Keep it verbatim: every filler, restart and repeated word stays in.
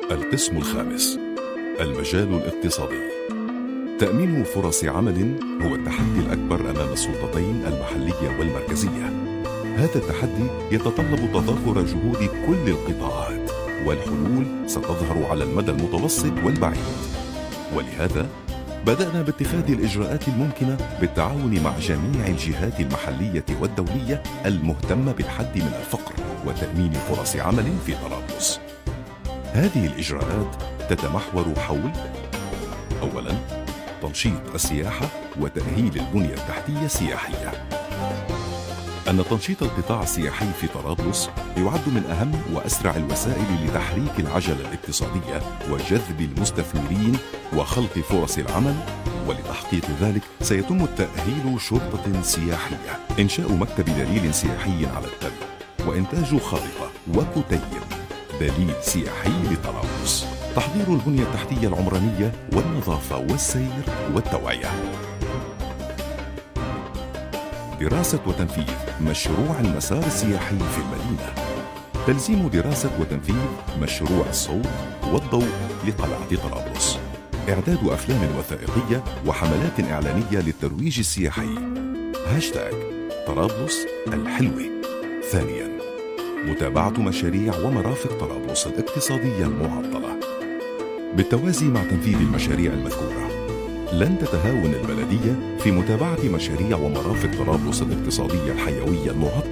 القسم الخامس: المجال الاقتصادي. تأمين فرص عمل هو التحدي الأكبر أمام السلطتين المحلية والمركزية. هذا التحدي يتطلب تضافر جهود كل القطاعات، والحلول ستظهر على المدى المتوسط والبعيد. ولهذا بدأنا باتخاذ الإجراءات الممكنة بالتعاون مع جميع الجهات المحلية والدولية المهتمة بالحد من الفقر وتأمين فرص عمل في طرابلس. هذه الإجراءات تتمحور حول: أولاً، تنشيط السياحة وتأهيل البنية التحتية السياحية. أن تنشيط القطاع السياحي في طرابلس يعد من أهم وأسرع الوسائل لتحريك العجلة الاقتصادية وجذب المستثمرين وخلق فرص العمل. ولتحقيق ذلك سيتم التأهيل شرطة سياحية، إنشاء مكتب دليل سياحي على التل، وإنتاج خارطة وكتيب دليل سياحي لطرابلس، تحضير البنية التحتية العمرانية والنظافة والسير والتوعية. دراسة وتنفيذ مشروع المسار السياحي في المدينة، تلزيم دراسة وتنفيذ مشروع الصوت والضوء لقلعة طرابلس، إعداد أفلام وثائقية وحملات إعلانية للترويج السياحي. هاشتاج طرابلس الحلوة. ثانياً، متابعة مشاريع ومرافق طرابلس الاقتصادية المعطلة. بالتوازي مع تنفيذ المشاريع المذكورة، لن تتهاون البلدية في متابعة مشاريع ومرافق طرابلس الاقتصادية الحيوية المعطلة